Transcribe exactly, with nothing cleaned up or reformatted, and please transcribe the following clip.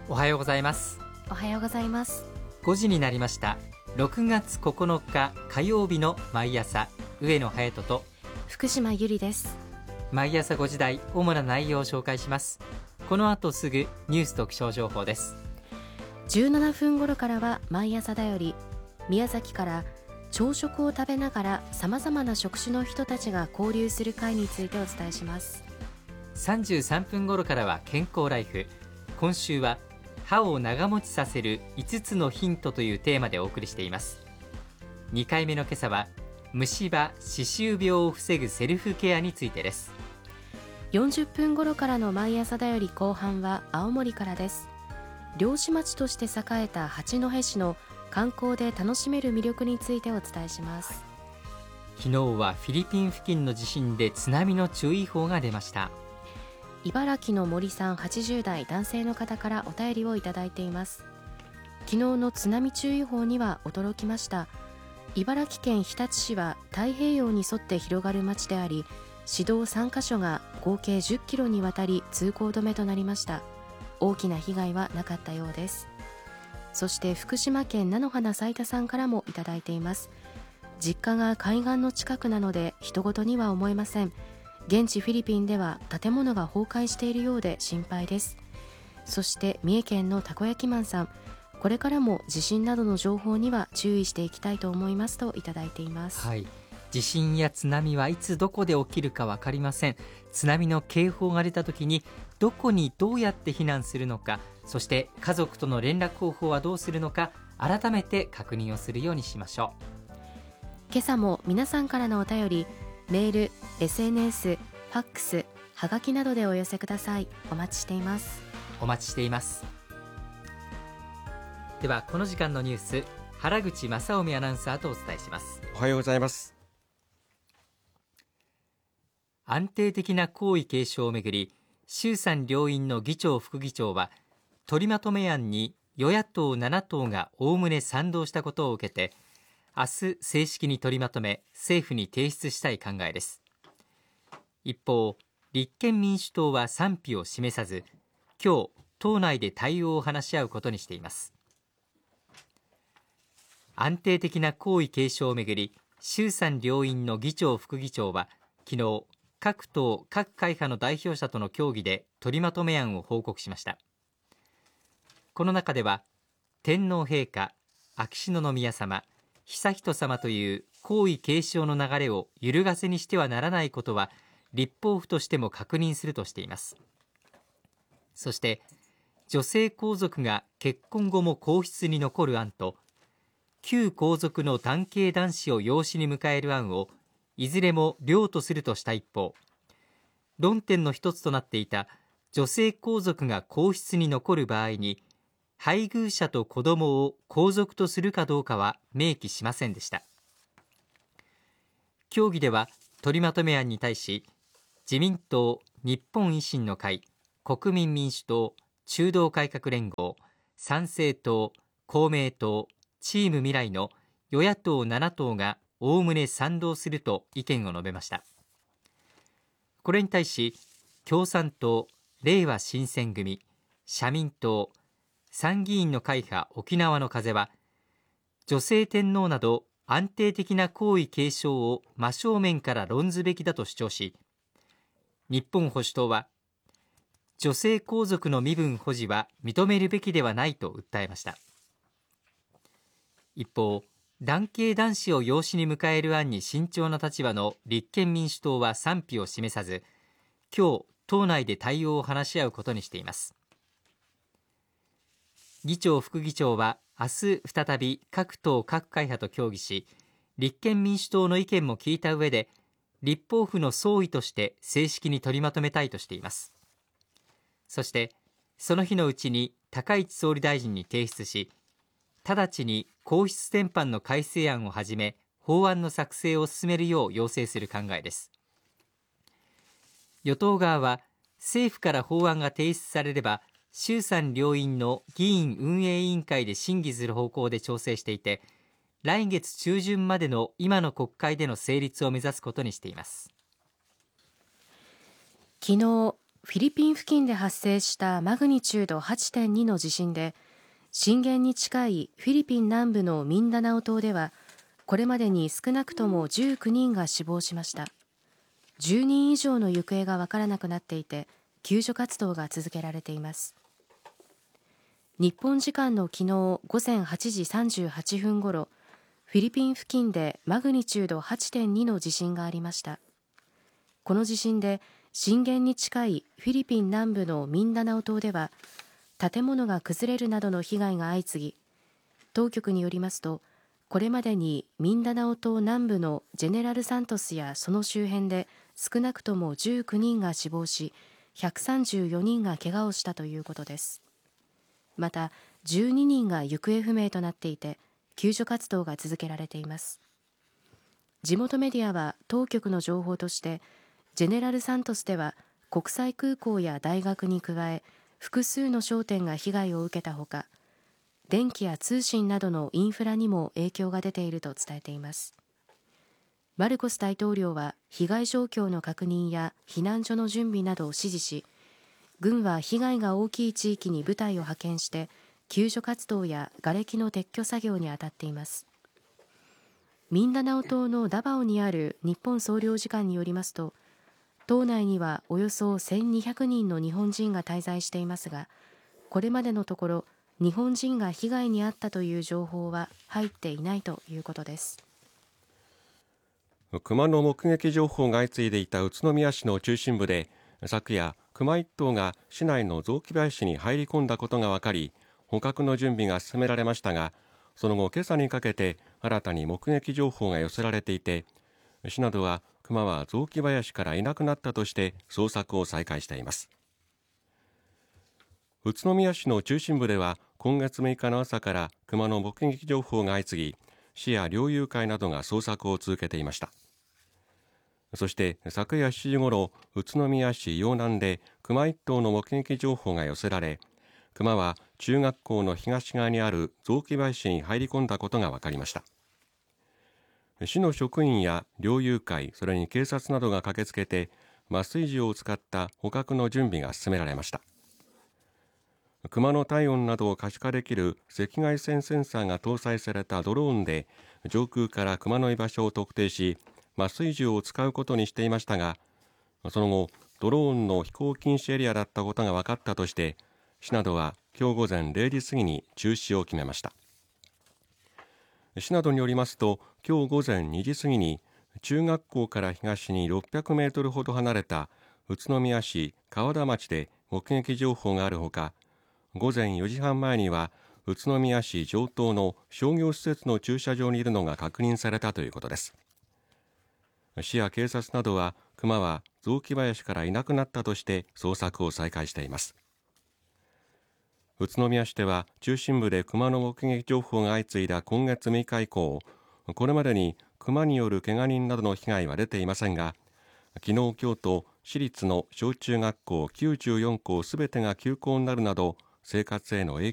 おはようございます。 おはようございます。 ごじになりました。ろくがつここのか火曜日の毎朝、上野隼人と福島ゆりです。 毎朝ごじ台、主な内容を紹介します。この後すぐニュースと気象情報です。 じゅうななふん頃からは毎朝だより、宮崎から朝食を食べながらさまざまな職種の人たちが交流する会についてお伝えします。 さんじゅうさんぷん頃からは健康ライフ。今週は歯を長持ちさせるいつつのヒントというテーマでお送りしています。にかいめの今朝は虫歯・歯周病を防ぐセルフケアについてです。 よんじゅっぷん頃からの毎朝だより後半は青森からです。漁師町として栄えた八戸市の観光で楽しめる魅力についてお伝えします。 昨日はフィリピン付近の地震で津波の注意報が出ました。 茨城の森さんはちじゅう代男性の方からお便りをいただいています。昨日の津波注意報には驚きました。茨城県日立市は太平洋に沿って広がる町であり、市道さんカ所が合計じゅっキロにわたり通行止めとなりました。大きな被害はなかったようです。そして福島県菜の花斉田さんからもいただいています。実家が海岸の近くなので人事には思えません。現地フィリピンでは建物が崩壊しているようで心配です。そして三重県のたこ焼きマンさん、これからも地震などの情報には注意していきたいと思いますといただいています。 はい、地震や津波はいつどこで起きるか分かりません。津波の警報が出た時にどこにどうやって避難するのか、そして家族との連絡方法はどうするのか、改めて確認をするようにしましょう。今朝も皆さんからのお便り、メール、エスエヌエス、ファックス、はがきなどでお寄せください。お待ちしています。 お待ちしています。ではこの時間のニュース、原口正臣アナウンサーとお伝えします。 おはようございます。 安定的な皇位継承をめぐり、衆参両院の議長副議長は取りまとめ案に与野党なな党がおおむね賛同したことを受けて、明日正式に取りまとめ政府に提出したい考えです。一方、立憲民主党は賛否を示さず、今日党内で対応を話し合うことにしています。安定的な皇位継承をめぐり、衆参両院の議長副議長は昨日、各党各会派の代表者との協議で取りまとめ案を報告しました。この中では、天皇陛下、秋篠宮さま、悠仁さまという皇位継承の流れを揺るがせにしてはならないことは立法府としても確認するとしています。そして女性皇族が結婚後も皇室に残る案と、旧皇族の男系男子を養子に迎える案をいずれも良とするとした一方、論点の一つとなっていた女性皇族が皇室に残る場合に配偶者と子供を皇族とするかどうかは明記しませんでした。協議では取りまとめ案に対し、自民党、日本維新の会、国民民主党、中道改革連合、参政党、公明党、チーム未来の与野党なな党がおおむね賛同すると意見を述べました。これに対し共産党、れいわ新選組、社民党、参議院の会派沖縄の風は、女性天皇など安定的な皇位継承を真正面から論ずべきだと主張し、日本保守党は女性皇族の身分保持は認めるべきではないと訴えました。一方、男系男子を養子に迎える案に慎重な立場の立憲民主党は賛否を示さず、今日党内で対応を話し合うことにしています。議長副議長は明日再び各党各会派と協議し、立憲民主党の意見も聞いた上で立法府の総意として正式に取りまとめたいとしています。そしてその日のうちに高市総理大臣に提出し、直ちに皇室典範の改正案をはじめ法案の作成を進めるよう要請する考えです。与党側は政府から法案が提出されれば衆参両院の議院運営委員会で審議する方向で調整していて、来月中旬までの今の国会での成立を目指すことにしています。 昨日フィリピン付近で発生したマグニチュード はちてんに の地震で、震源に近いフィリピン南部のミンダナオ島では、これまでに少なくともじゅうきゅうにんが死亡しました。じゅうにん以上の行方がわからなくなっていて、救助活動が続けられています。日本時間の昨日午前はちじさんじゅうはっぷんごろ、フィリピン付近でマグニチュード はちてんに の地震がありました。この地震で震源に近いフィリピン南部のミンダナオ島では、建物が崩れるなどの被害が相次ぎ、当局によりますと、これまでにミンダナオ島南部のジェネラルサントスやその周辺で少なくともじゅうきゅうにんが死亡し、ひゃくさんじゅうよにんが怪我をしたということです。またじゅうににんが行方不明となっていて、救助活動が続けられています。地元メディアは当局の情報として、ジェネラルサントスでは国際空港や大学に加え、複数の商店が被害を受けたほか、電気や通信などのインフラにも影響が出ていると伝えています。マルコス大統領は被害状況の確認や避難所の準備などを指示し、軍は被害が大きい地域に部隊を派遣して救助活動や瓦礫の撤去作業に当たっています。ミンダナオ島のダバオにある日本総領事館によりますと、島内にはおよそせんにひゃくにんの日本人が滞在していますが、これまでのところ日本人が被害に遭ったという情報は入っていないということです。 熊の目撃情報が相次いでいた宇都宮市の中心部で、昨夜熊一頭が市内の雑木林に入り込んだことが分かり、捕獲の準備が進められましたが、その後今朝にかけて新たに目撃情報が寄せられていて、市などは熊は雑木林からいなくなったとして捜索を再開しています。宇都宮市の中心部では今月むいかの朝から熊の目撃情報が相次ぎ、市や猟友会などが捜索を続けていました。そして昨夜しちじごろ、宇都宮市陽南で熊一頭の目撃情報が寄せられ、熊は中学校の東側にある雑木林に入り込んだことが分かりました。市の職員や猟友会、それに警察などが駆けつけて麻酔銃を使った捕獲の準備が進められました。熊の体温などを可視化できる赤外線センサーが搭載されたドローンで上空から熊の居場所を特定し、麻酔銃を使うことにしていましたが、その後ドローンの飛行禁止エリアだったことが分かったとして、市などは今日午前れいじ過ぎに中止を決めました。市などによりますと、今日午前にじ過ぎに中学校から東にろっぴゃくメートルほど離れた宇都宮市河田町で目撃情報があるほか、午前よじはんまえには宇都宮市城東の商業施設の駐車場にいるのが確認されたということです。市や警察などは熊は雑木林からいなくなったとして捜索を再開しています。宇都宮市では中心部で熊の目撃情報が相次いだ今月むいか以降、これまでに熊による怪我人などの被害は出ていませんが、昨日今日と市立の小中学校きゅうじゅうよんこうすべてが休校になるなど生活への影